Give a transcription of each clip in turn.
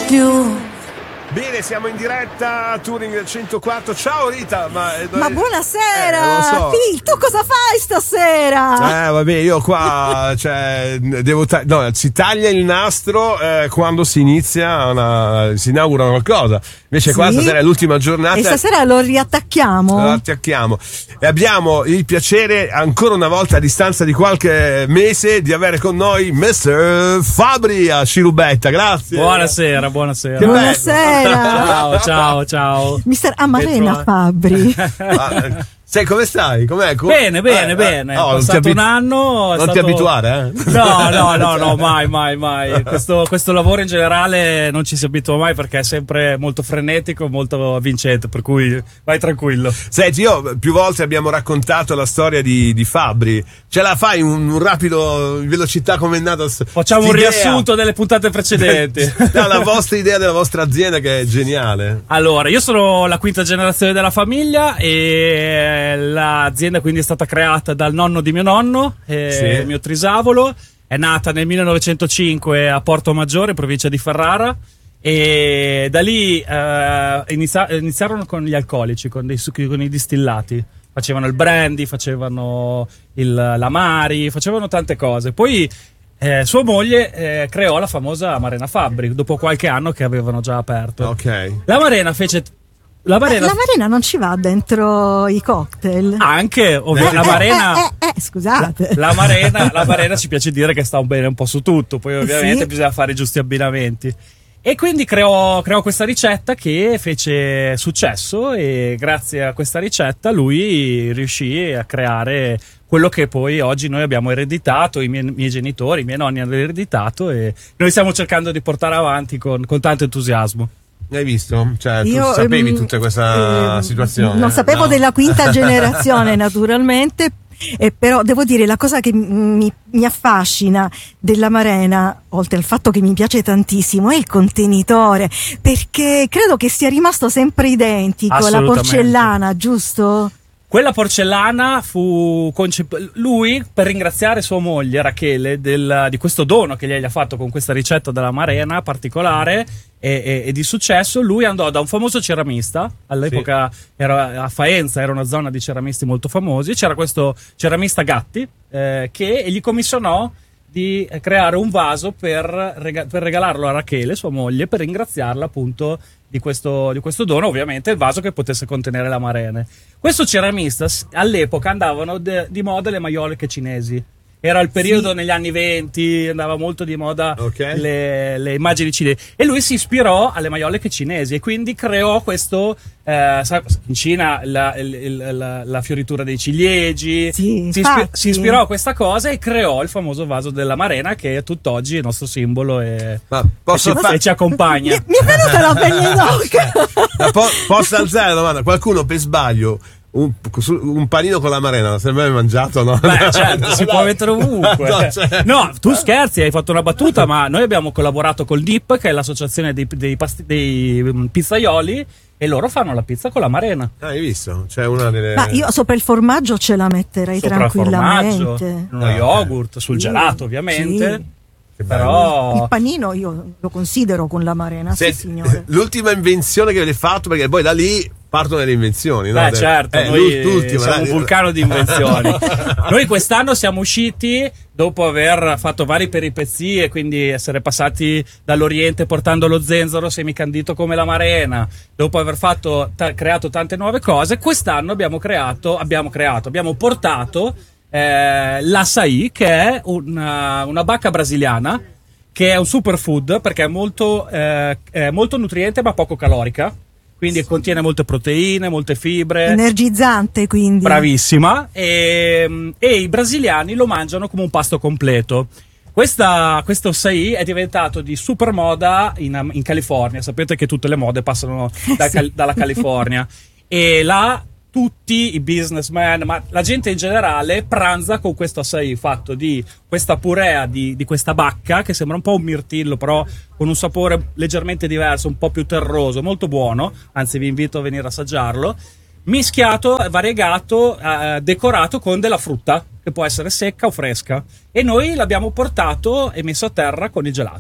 più. Bene, siamo in diretta, Touring del 104. Ciao Rita, ma buonasera, lo so. Phil, tu cosa fai stasera? Vabbè, io qua, cioè, si taglia il nastro quando si inizia, si inaugura qualcosa. Invece qua stasera è l'ultima giornata. E stasera lo riattacchiamo. Lo attacchiamo. E abbiamo il piacere, ancora una volta a distanza di qualche mese, di avere con noi Mr. Fabri a Scirubetta. Grazie. Buonasera. Buonasera. Ciao. Mister Amarena Fabri. Sei, come stai? Com'è? Bene. È passato un anno. Non ti abituare, eh? No, mai. Questo lavoro in generale non ci si abitua mai perché è sempre molto frenetico, molto vincente, per cui vai tranquillo. Senti, io più volte abbiamo raccontato la storia di Fabri. Ce la fai un rapido, in velocità, come è nata? Facciamo un riassunto delle puntate precedenti. La vostra idea della vostra azienda, che è geniale. Allora, io sono la quinta generazione della famiglia e l'azienda quindi è stata creata dal nonno di mio nonno, mio trisavolo. È nata nel 1905 a Porto Maggiore, provincia di Ferrara, e da lì iniziarono con gli alcolici, con i distillati. Facevano il brandy, facevano l'amari, facevano tante cose. Poi sua moglie creò la famosa Amarena Fabri dopo qualche anno che avevano già aperto. Ok. La Marena non ci va dentro i cocktail? Anche, ovviamente. Scusate. La Marena ci piace dire che sta bene un po' su tutto, poi ovviamente bisogna fare i giusti abbinamenti. E quindi creò questa ricetta che fece successo, e grazie a questa ricetta lui riuscì a creare quello che poi oggi noi abbiamo ereditato, i miei genitori, i miei nonni hanno ereditato, e noi stiamo cercando di portare avanti con tanto entusiasmo. Hai visto? Cioè, tu sapevi tutta questa situazione? Non sapevo della quinta generazione, naturalmente, però devo dire, la cosa che mi affascina della Marena, oltre al fatto che mi piace tantissimo, è il contenitore, perché credo che sia rimasto sempre identico, la porcellana, giusto? Quella porcellana fu lui, per ringraziare sua moglie Rachele di questo dono che lei gli ha fatto con questa ricetta della Marena particolare e di successo. Lui andò da un famoso ceramista, all'epoca era a Faenza, era una zona di ceramisti molto famosi. C'era questo ceramista Gatti che gli commissionò di creare un vaso per regalarlo a Rachele, sua moglie, per ringraziarla appunto di questo dono, ovviamente il vaso che potesse contenere la Marene. Questo ceramista, all'epoca andavano di moda le maioliche cinesi. Era il periodo negli anni 20, andava molto di moda le immagini cinesi, e lui si ispirò alle maioliche cinesi e quindi creò questo, in Cina la fioritura dei ciliegi, si ispirò a questa cosa e creò il famoso vaso della Marena, che è tutt'oggi il nostro simbolo e ci accompagna. Mi è venuta la pelle d'oca. Posso alzare la domanda? Qualcuno per sbaglio un panino con la Marena l'ha sempre mangiato, no? Beh, certo, si può mettere ovunque. No, tu scherzi, hai fatto una battuta, ma noi abbiamo collaborato col DIP, che è l'associazione dei pizzaioli, e loro fanno la pizza con la Marena. Hai visto? C'è una delle... Ma io sopra il formaggio ce la metterei tranquillamente. Lo yogurt, sul gelato ovviamente. Sì. Però il panino io lo considero con la Marena, sì signore. L'ultima invenzione che avete fatto, perché poi da lì partono le invenzioni, no? Certo, noi siamo un vulcano di invenzioni. Noi quest'anno siamo usciti, dopo aver fatto varie peripezie, quindi essere passati dall'Oriente portando lo zenzero semicandito come la Marena, dopo aver creato tante nuove cose. Quest'anno abbiamo portato l'açaí, che è una bacca brasiliana, che è un superfood perché è molto nutriente ma poco calorica, quindi contiene molte proteine, molte fibre, energizzante, quindi bravissima, e i brasiliani lo mangiano come un pasto completo. Questo açaí è diventato di super moda in California. Sapete che tutte le mode passano dalla California, e là tutti i businessmen, ma la gente in generale, pranza con questo açaí fatto di questa purea di questa bacca, che sembra un po' un mirtillo, però con un sapore leggermente diverso, un po' più terroso, molto buono, anzi vi invito a venire a assaggiarlo, mischiato, variegato, decorato con della frutta, che può essere secca o fresca, e noi l'abbiamo portato e messo a terra con il gelato.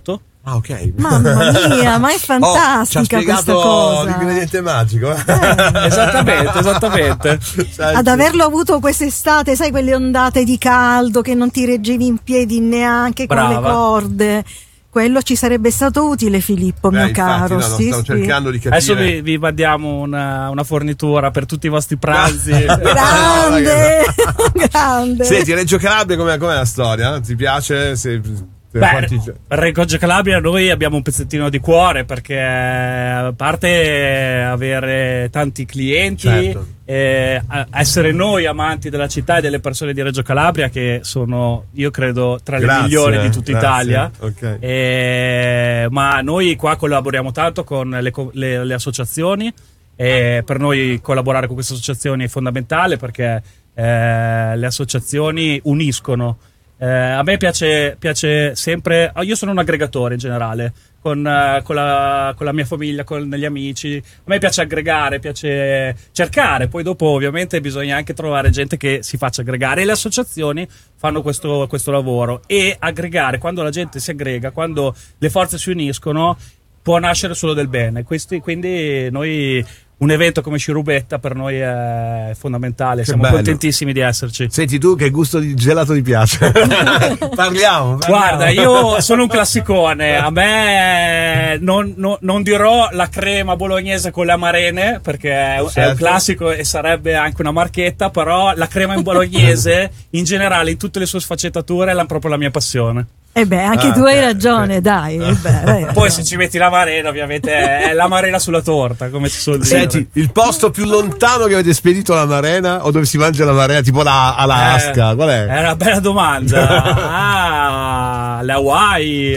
Ah, ok. Mamma mia, ma è fantastica questa cosa. L'ingrediente magico. Esattamente. Ad averlo avuto quest'estate, sai, quelle ondate di caldo che non ti reggevi in piedi neanche con le corde. Quello ci sarebbe stato utile, Filippo, mio caro. Stavo cercando di capire. Adesso vi mandiamo una fornitura per tutti i vostri pranzi. Grande. Grande. Senti, Reggio Calabria com'è la storia? Ti piace? Reggio Calabria noi abbiamo un pezzettino di cuore, perché a parte avere tanti clienti, certo, essere noi amanti della città e delle persone di Reggio Calabria, che sono, io credo, tra le migliori di tutta Italia. Okay. Ma noi qua collaboriamo tanto con le associazioni, e per noi collaborare con queste associazioni è fondamentale, perché le associazioni uniscono. A me piace sempre, io sono un aggregatore in generale, con la mia famiglia, con gli amici. A me piace aggregare, piace cercare, poi dopo ovviamente bisogna anche trovare gente che si faccia aggregare, e le associazioni fanno questo lavoro. E aggregare, quando la gente si aggrega, quando le forze si uniscono, può nascere solo del bene. Quindi noi, un evento come Scirubetta per noi è fondamentale, siamo contentissimi di esserci. Senti, tu che gusto di gelato ti piace? Parliamo. Guarda, io sono un classicone, a me non dirò la crema bolognese con le amarene, perché è un classico e sarebbe anche una marchetta, però la crema in bolognese in generale, in tutte le sue sfaccettature, è proprio la mia passione. Anche tu hai ragione, dai. Poi se ci metti l'amarena, ovviamente è l'amarena sulla torta, come si suol dire. Senti, il posto più lontano che avete spedito l'amarena, o dove si mangia l'amarena, tipo Alaska, qual è? È una bella domanda. Le Hawaii,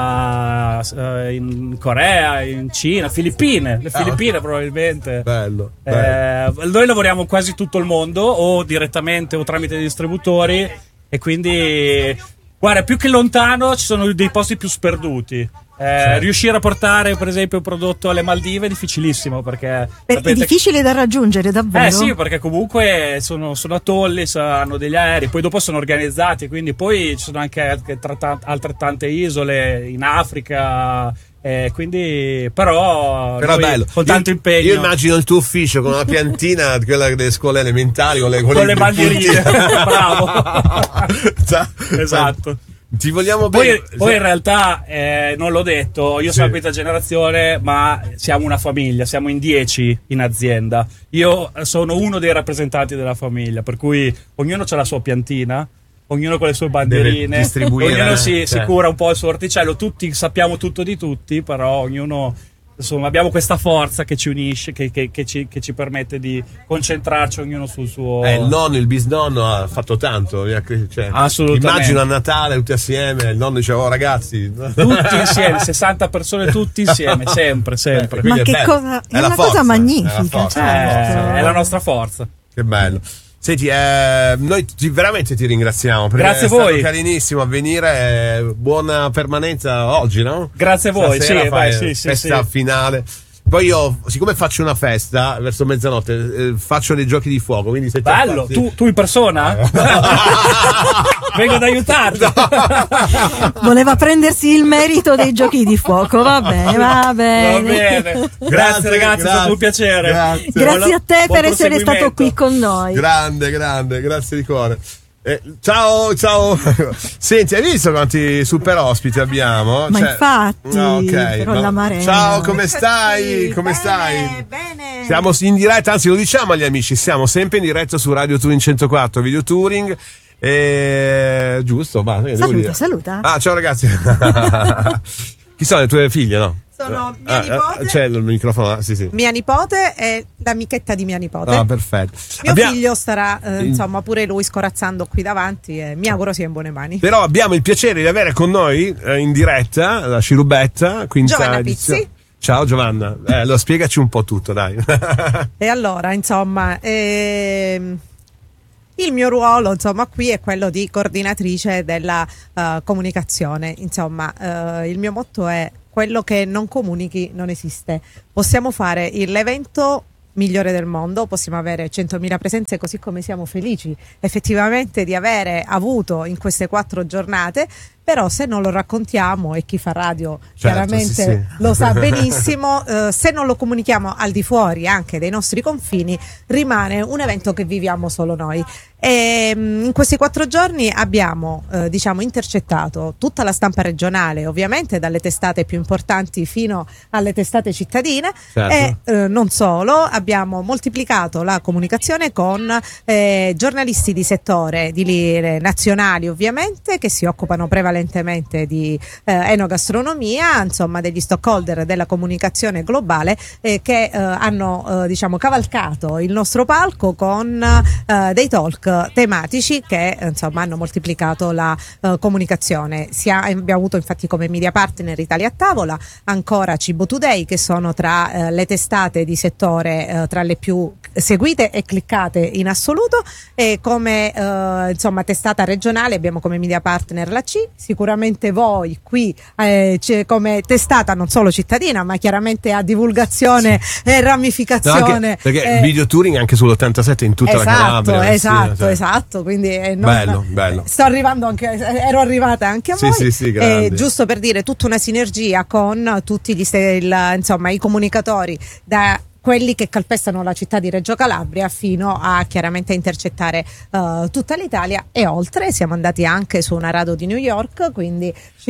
in Corea, in Cina, Filippine. Le Filippine probabilmente. Bello. Noi lavoriamo quasi tutto il mondo, o direttamente o tramite distributori, e quindi... Guarda, più che lontano ci sono dei posti più sperduti. Riuscire a portare, per esempio, un prodotto alle Maldive è difficilissimo, perché è difficile da raggiungere, davvero. Sì, perché comunque sono atolli, hanno degli aerei, poi dopo sono organizzati, quindi poi ci sono anche altrettante isole in Africa. Quindi però noi, bello, con tanto impegno. Io immagino il tuo ufficio con una piantina, quella delle scuole elementari, con le bandierine. Bravo. Esatto. Ti vogliamo bene. Poi in realtà non l'ho detto, io sono la quinta generazione, ma siamo una famiglia, siamo in 10 in azienda. Io sono uno dei rappresentanti della famiglia, per cui ognuno ha la sua piantina, ognuno con le sue bandierine, ognuno si cura un po' il suo orticello, tutti sappiamo tutto di tutti, però ognuno, insomma, abbiamo questa forza che ci unisce, che ci permette di concentrarci ognuno sul suo. Il nonno, il bisnonno ha fatto tanto, assolutamente. Immagino a Natale tutti assieme, il nonno diceva: oh ragazzi, tutti insieme, 60 persone tutti insieme, sempre. Ma che cosa? È una cosa magnifica, è la nostra forza. Che bello. Senti, noi veramente ti ringraziamo, perché grazie è stato voi. Carinissimo a venire, buona permanenza oggi, no? Grazie a voi. Festa finale. Poi io, siccome faccio una festa verso mezzanotte, faccio dei giochi di fuoco, quindi se bello, tu in persona? Vengo ad aiutarti. Voleva prendersi il merito dei giochi di fuoco, va bene. Grazie ragazzi, è stato un piacere. Grazie a te per essere stato qui con noi. Grande, grazie di cuore. Ciao. Senti, hai visto quanti super ospiti abbiamo? Ma infatti, con la Marena. Ciao, come stai? Bene. Siamo in diretta, anzi lo diciamo agli amici, siamo sempre in diretta su Radio Touring 104 Video Touring. Giusto? Saluta. Ciao ragazzi. Chi sono le tue figlie, no? Sono mia nipote. C'è il microfono, sì. Mia nipote è l'amichetta di mia nipote. Perfetto. Mio figlio starà, insomma, pure lui scorazzando qui davanti, e mi auguro sia in buone mani. Però abbiamo il piacere di avere con noi in diretta la Scirubetta, Giovanna Pizzi. Ciao Giovanna, lo spiegaci un po' tutto, dai. E allora, insomma, il mio ruolo, insomma, qui è quello di coordinatrice della comunicazione. Insomma, il mio motto è: quello che non comunichi non esiste. Possiamo fare l'evento migliore del mondo, possiamo avere 100.000 presenze, così come siamo felici effettivamente di avere avuto in queste 4 giornate, però se non lo raccontiamo, e chi fa radio Certo, chiaramente sì. lo sa benissimo, se non lo comunichiamo al di fuori anche dei nostri confini, rimane un evento che viviamo solo noi. E in questi 4 giorni abbiamo intercettato tutta la stampa regionale, ovviamente dalle testate più importanti fino alle testate cittadine, Certo. e non solo, abbiamo moltiplicato la comunicazione con giornalisti di settore, nazionali ovviamente, che si occupano prevalentemente di enogastronomia, insomma degli stockholder della comunicazione globale, che hanno cavalcato il nostro palco con dei talk tematici che insomma hanno moltiplicato la comunicazione. Abbiamo avuto infatti come media partner Italia a Tavola, ancora Cibo Today, che sono tra le testate di settore tra le più seguite e cliccate in assoluto, e come testata regionale abbiamo come media partner la C. Sicuramente voi qui come testata non solo cittadina, ma chiaramente a divulgazione e ramificazione, perché video touring anche sull'87 in tutta la Calabria. Esatto, quindi bello. sto arrivando anche, ero arrivata anche a voi. Sì, grande. Giusto per dire, tutta una sinergia con tutti i comunicatori, da quelli che calpestano la città di Reggio Calabria fino a chiaramente intercettare tutta l'Italia e oltre. Siamo andati anche su una radio di New York, quindi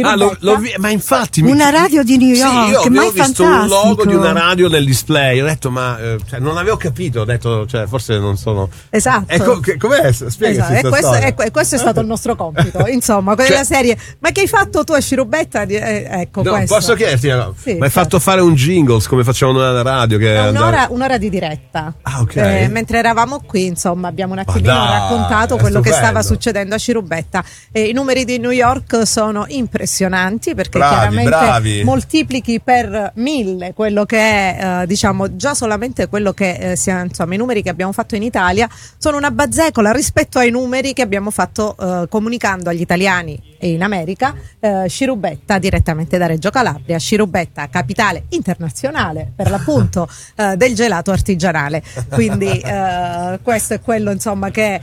ma infatti una radio di New York, io ma avevo è visto fantastico. un logo di una radio nel display, ho detto non avevo capito, ho detto forse non sono esatto. Com'è? Spiegaci e questo è stato il nostro compito, insomma, quella serie. Ma che hai fatto tu a Scirubetta? Ecco, no, questo. posso chiederti, sì, ma hai fatto fare un jingles come facevano alla radio, che un'ora di diretta. Ok. Mentre eravamo qui, insomma, abbiamo un attimino raccontato quello che stava succedendo a Scirubetta. I numeri di New York sono impressionanti, perché chiaramente moltiplichi per 1000 quello che è già solamente quello che i numeri che abbiamo fatto in Italia sono una bazzecola rispetto ai numeri che abbiamo fatto comunicando agli italiani e in America Scirubetta direttamente da Reggio Calabria, Scirubetta capitale internazionale per l'appunto del gelato artigianale. Quindi questo è quello insomma che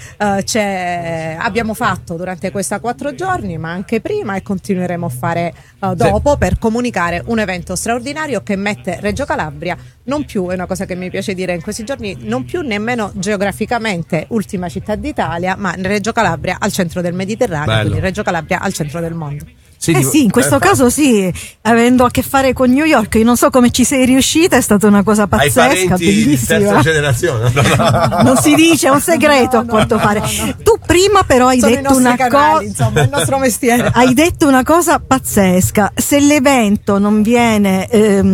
abbiamo fatto durante questi 4 giorni, ma anche prima, e continueremo a fare dopo, per comunicare un evento straordinario che mette Reggio Calabria non più, è una cosa che mi piace dire in questi giorni, non più nemmeno geograficamente ultima città d'Italia, ma Reggio Calabria al centro del Mediterraneo, quindi Reggio Calabria al centro del mondo. Sì, in questo caso sì, avendo a che fare con New York, io non so come ci sei riuscita, è stata una cosa pazzesca, hai parenti bellissima. di terza generazione? Non si dice, è un segreto a quanto pare. Tu prima però hai detto una cosa, insomma, il nostro mestiere. Hai detto una cosa pazzesca: se l'evento non viene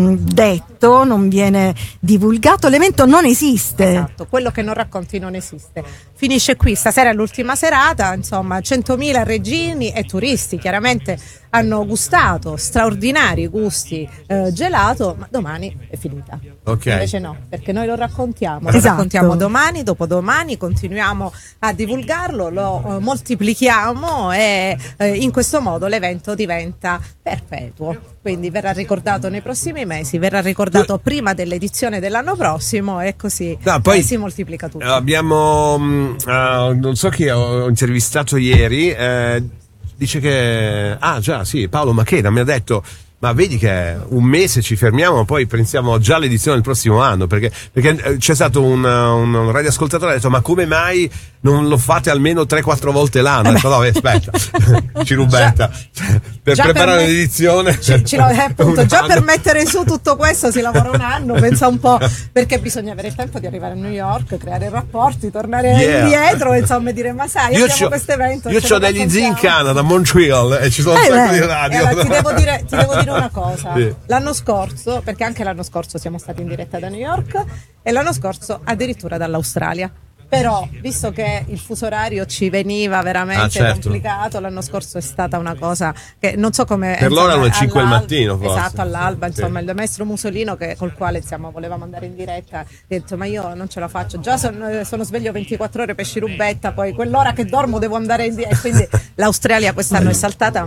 detto, non viene divulgato, l'evento non esiste. Esatto, quello che non racconti non esiste. Finisce qui, stasera è l'ultima serata, insomma 100.000 reggini e turisti chiaramente hanno gustato straordinari gusti gelato, ma domani è finita. Okay. Invece no, perché noi lo raccontiamo, lo raccontiamo domani, dopodomani, continuiamo a divulgarlo, lo moltiplichiamo e in questo modo l'evento diventa perpetuo. Quindi verrà ricordato nei prossimi mesi, verrà ricordato prima dell'edizione dell'anno prossimo, e così poi si moltiplica tutto. Abbiamo non so chi ho intervistato ieri, dice che Paolo Macheda mi ha detto: ma vedi che un mese ci fermiamo, poi pensiamo già all'edizione del prossimo anno, perché c'è stato un radioascoltatore che ha detto: ma come mai non lo fate almeno 3-4 volte l'anno? Ho detto: no, aspetta, Scirubetta, per preparare l'edizione già per mettere su tutto questo si lavora un anno, pensa un po', perché bisogna avere il tempo di arrivare a New York, creare rapporti, tornare indietro, insomma, e dire: ma sai, abbiamo questo evento. Io ho degli zii in Canada, a Montreal, e ci sono un sacco di radio. Ti devo dire una cosa, sì. L'anno scorso, perché anche l'anno scorso siamo stati in diretta da New York, e l'anno scorso addirittura dall'Australia. Però, visto che il fuso orario ci veniva veramente complicato, l'anno scorso è stata una cosa che non so come. Per loro erano le 5 del mattino, forse. Esatto, all'alba, insomma, il maestro Musolino, col quale volevamo andare in diretta, ha detto: ma io non ce la faccio, già sono sveglio 24 ore per Scirubetta, poi quell'ora che dormo devo andare in diretta. Quindi l'Australia quest'anno è saltata, ma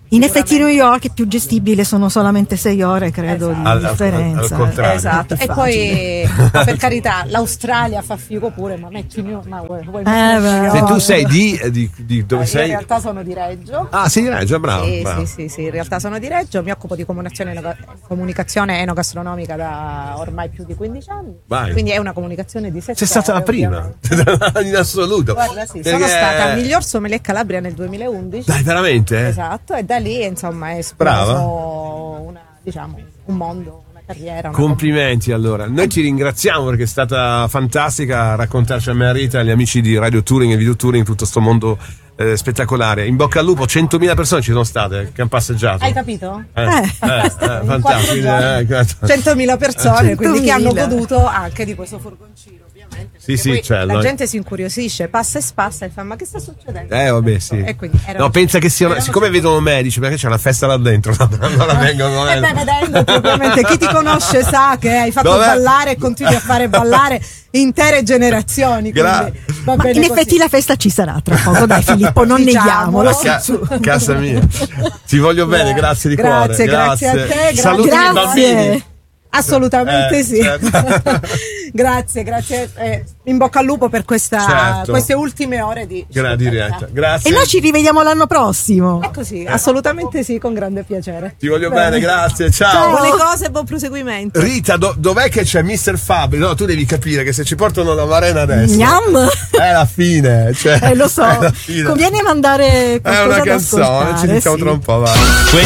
In effetti New York è più gestibile, sono solamente 6 ore, credo, Esatto. di differenza. al contrario. Esatto, È più e poi ma per carità l'Australia fa figo pure, ma metti vuoi mettere New beh. Se York? tu sei di dove Io sei? in realtà sono di Reggio. Ah, sei di Reggio, bravo. Sì, bravo. sì, in realtà sono di Reggio, mi occupo di comunicazione enogastronomica da ormai più di 15 anni. Vai. Quindi è una comunicazione di settore. Sei stata la prima, in assoluto. Guarda, sì, Perché- sono stata miglior sommelier Calabria nel 2011. Dai, veramente? Esatto, e da lì insomma è esploso un mondo, una carriera. Complimenti allora. Noi ti ringraziamo perché è stata fantastica raccontarci a me e a Rita, agli amici di Radio Touring e Video Touring, tutto sto mondo spettacolare. In bocca al lupo, 100.000 persone ci sono state che hanno passeggiato. Hai capito? Fantastico. 100.000 persone, quindi che hanno 100.000. goduto anche di questo furgoncino, ovviamente. Sì, perché sì, poi cioè, la noi- gente si incuriosisce, passa e spassa e fa: ma che sta succedendo? Vabbè, sì. E quindi No, pensa che siano, siccome vedono me, dice perché c'è una festa là dentro. Allora vengono. E beh, vedendo ovviamente chi ti conosce sa che hai fatto Vabbè. ballare e continui a fare ballare intere generazioni. Gra- Quindi va Ma bene in così. effetti la festa ci sarà tra poco, dai Filippo, non Diciamolo. neghiamolo. Casa mia. Ti voglio bene, grazie di Grazie, cuore. grazie a te, Saluti i bambini. Grazie. Assolutamente sì. certo. grazie. In bocca al lupo per Certo. queste ultime ore di Diretta. Grazie. E noi ci rivediamo l'anno prossimo. È così, assolutamente sì, con grande piacere. Ti voglio bene, grazie. Ciao. Buone cose e buon proseguimento. Rita, dov'è che c'è Mr. Fabri? No, tu devi capire che se ci portano la Marena adesso Gnam. è la fine. Cioè, Lo so, è la fine. conviene mandare È qualcosa una da canzone, ascoltare, ci sentiamo sì. tra un po', vai.